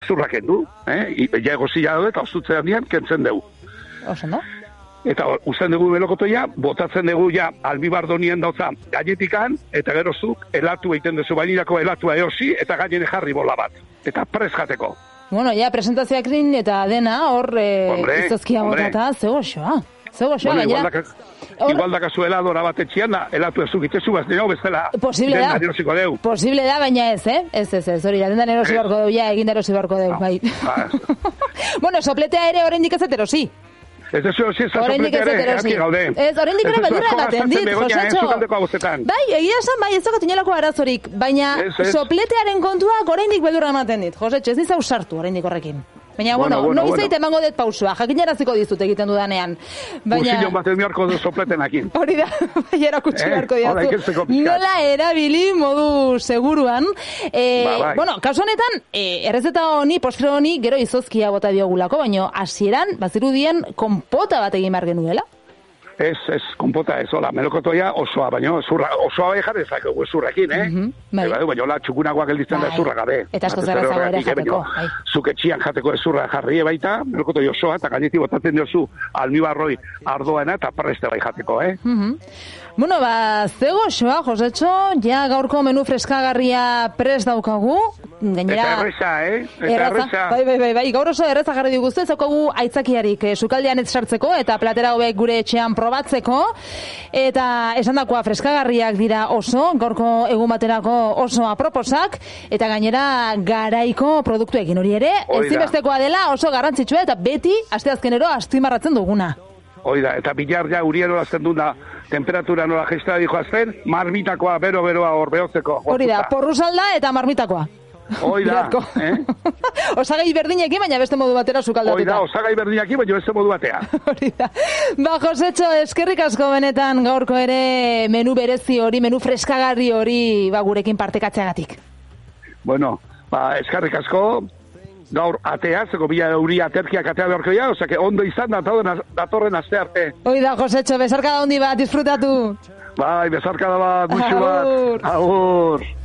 zurra kendu, ja egozia daude, eta ostutzean dian, kentzen dugu. Oso, no? Eta usten dugu melokotoia, botatzen dugu ja albibardonien dauza gainetikan, eta gerozuk elatu egiten duzu bainirako elatua eosi, eta gainene jarri bola bat. Eta prez jateko. Bueno, ja, presentazioakin eta dena, hor, izozkia botata, zegoxoa, gainera. Igual dakazu heladora bat etxian, elatu ez ukitzezu, bezala dena erosiko deu. Posible da, baina ez, Ez, hori, dena erosi barko deu, ja, egin erosi barko deu, bai. Bueno, sopletea ere oraindik ez erosi. Ez da zuen soplete ere, aki gaude. Ez, oraindik ere beldurra ematen dit, Josetxo. Bai, egia esan, bai, ez dakat inolako arazorik, baina sopletearen kontuak oraindik beldurra ematen dit, Josetxo, ez nizau sartu oraindik horrekin. Baina, no izait emango dut pausua, jakinaraziko dizut egiten dudanean. Kursillo baten miarko du sopletenakin. Hori da, bai, erakutsi beharko diatu. Nola erabili modu seguruan. Bueno, kasu honetan, errezeta honi, postre honi, gero izozkia bota diogulako, baina hasieran bazirudien konpota bat egin behar genuela. Ez, konpota ez, hola, melokotoia osoa, baina osoa bai jarri ezakegu zurrekin, baina hola, txukunagoak gelditzen da zurra gabe. Eta asko zara zago ere jateko. Zuke txian jateko zurra jarri baita, melokotoi osoa, eta gaineti botatzen diozu almibarroi ardoena eta preste bai jateko, Bueno, zego osoa, Josetxo, ja gaurko menu freskagarria prest daukagu. Eta erreza, Eta erreza. Bai, gaur oso erreza jarri diguztu, ez daukagu aitzakiarik sukaldean ez sartzeko, eta platera hobek gure etxean probatzeko, eta esan dakoa freskagarriak dira oso, gaurko egun baterako oso aproposak, eta gainera garaiko produktuekin hori ere, ezinbestekoa dela oso garrantzitsua, eta beti, asteazkenero, azpimarratzen duguna. Oida, eta bilar ja uriero azten duna temperatura nola geistea dijo azten, marmitakoa, beroa hor behotzeko. Hori da, porrusalda eta marmitakoa. Oida, Osagai berdinekin, baina beste modu batera sukaldatuta. Oida, osagai berdinekin, baina beste modu batea. Hori da. Josetxo, eskerrik asko benetan gaurko ere menu berezi hori, menu freskagarri hori gurekin partekatzeagatik. Bueno, eskerrik asko, gaur atea, zeko bila euri aterkiak atea beharko ya, osea, ondo izan datorren aste arte. Hoi da, Josetxo, besarkada handi bat, disfrutatu. Bai, besarkada bat, gutxu bat. Agur.